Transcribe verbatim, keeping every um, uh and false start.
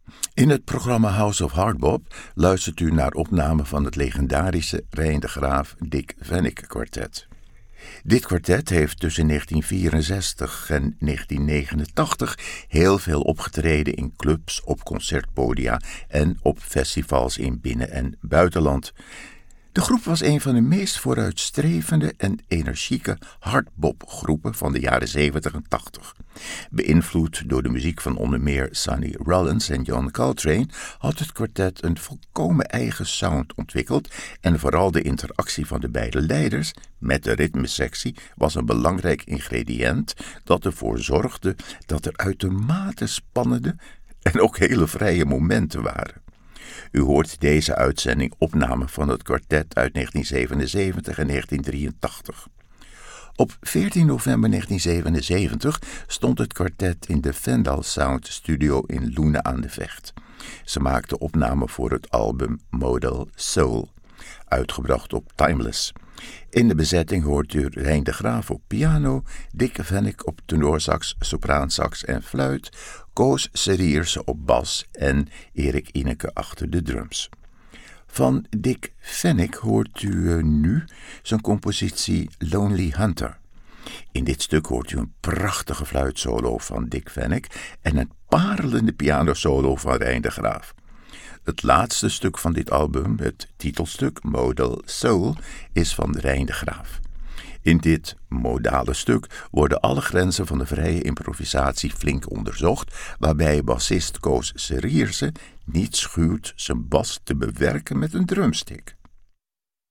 In het programma House of Hardbop luistert u naar opname van het legendarische Rijn de Graaf Dick Vennick Quartet. Dit kwartet heeft tussen negentien vierenzestig en negentien negenentachtig heel veel opgetreden in clubs, op concertpodia en op festivals in binnen- en buitenland. De groep was een van de meest vooruitstrevende en energieke hardbopgroepen van de jaren zeventig en tachtig. Beïnvloed door de muziek van onder meer Sonny Rollins en John Coltrane had het kwartet een volkomen eigen sound ontwikkeld en vooral de interactie van de beide leiders met de ritmesectie was een belangrijk ingrediënt dat ervoor zorgde dat er uitermate spannende en ook hele vrije momenten waren. U hoort deze uitzending opname van het kwartet uit negentien zevenenzeventig en negentien drieëntachtig. Op veertien november negentien zevenenzeventig stond het kwartet in de Fendal Sound Studio in Loenen aan de Vecht. Ze maakten opname voor het album Modal Soul, uitgebracht op Timeless. In de bezetting hoort u Rijn de Graaf op piano, Dick Vennick op tenorsax, sopraansax en fluit, Koos Serierse op bas en Erik Ineke achter de drums. Van Dick Vennick hoort u uh, nu zijn compositie Lonely Hunter. In dit stuk hoort u een prachtige fluitsolo van Dick Vennick en een parelende pianosolo van Rijn de Graaf. Het laatste stuk van dit album, het titelstuk Modal Soul, is van Rijn de Graaf. In dit modale stuk worden alle grenzen van de vrije improvisatie flink onderzocht, waarbij bassist Koos Serierse niet schuwt zijn bas te bewerken met een drumstick.